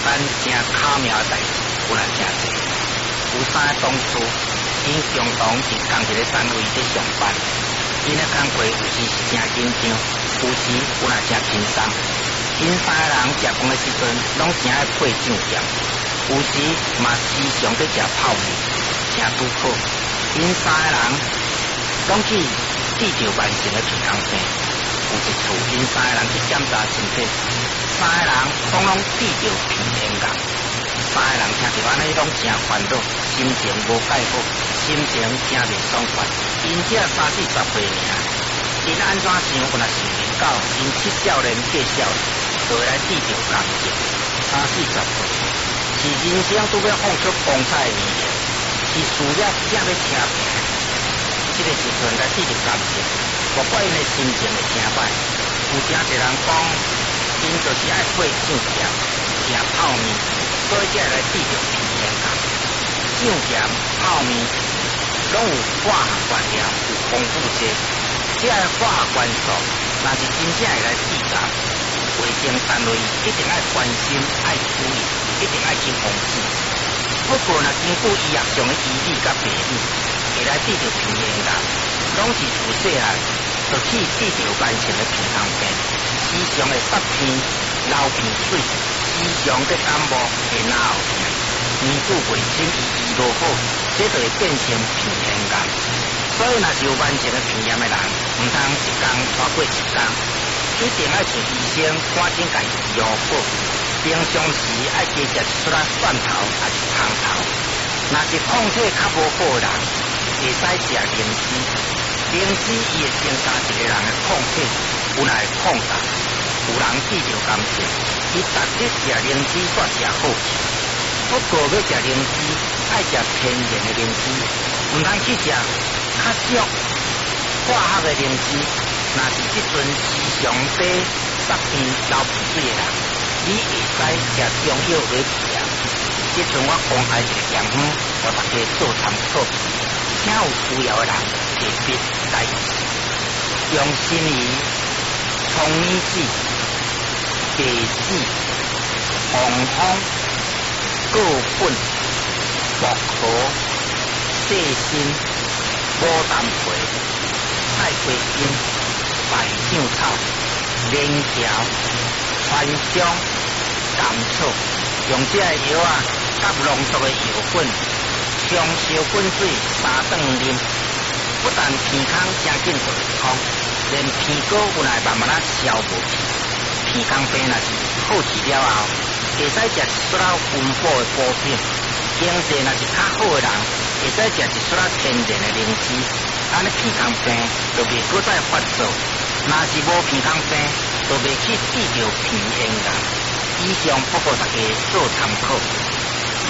咱正巧妙的代志，有来正济。有三个同事，因共同伫同一个单位咧上班，因的工作有时是正紧张，有时有来正轻松。因三个人食饭的时阵，拢正爱配酱咸，有时嘛时常在食泡面，正拄好。因三个人拢去治疗慢性的鼻腔病。有一次，因三个人去检查身体，三个人拢治疗鼻咽癌。三个人听到安尼拢真烦恼，心情无介好，心情真袂爽快。因这30-40岁尔，因安怎想，有若是年到因7少年8少年，就会来治疗癌症。30-40岁是人生拄要放出光彩的年龄，是事业正要车平。这个时阵来治疗癌症，无怪因的心情会真歹。有真侪人讲，因就是爱配酱咸、食泡面，所以才会来治疗鼻咽癌。酱咸、泡面拢有化学原料，有丰富剂。这个化学元素，若是真正会来致癌，卫生单位一定爱关心、爱注意，一定爱去防止。不过，若根据医学上的医理甲病理，会来治疗鼻咽癌，拢是自细汉就去治疗慢性的鼻腔病，时常会塞鼻、流鼻水，时常在感冒会脑后痛，年久未深医无好，这就会变成鼻咽癌。所以，若是有慢性的鼻炎的人，唔通一天拖过一天，一定爱找医生赶紧甲伊治好。平常时爱加食一撮蒜头还是葱头。若是抗体较无好的人，会使食灵芝。灵芝伊会增加一个人的抗体，有来抗癌。有人治疗癌症，伊逐日食灵芝煞正好去。不过要食灵芝，爱食天然的灵芝，唔通去食较俗化学的灵芝。若是即阵时常在塞鼻、流鼻水的人，你会使食中药来治疗。即阵我公开一个样本，互大家做参考，请有需要的人下笔来用心仪、虫米子、白芷、红枫、葛粉、薄荷、细心、牡丹皮、菜花精、百香草、莲条、川芎、甘草，用这个药啊，甲浓缩的药粉，冲烧滚水3顿啉，不但鼻腔真紧就会通，连鼻膏有来慢慢消无去。鼻腔病若是好治了后，会使食一撮温补的补品。经济若是较好的人，会使食一撮天然的灵芝，安尼鼻腔病就袂搁再发作。若是无鼻腔病，就袂去治疗鼻咽癌。以上不互大家做参考。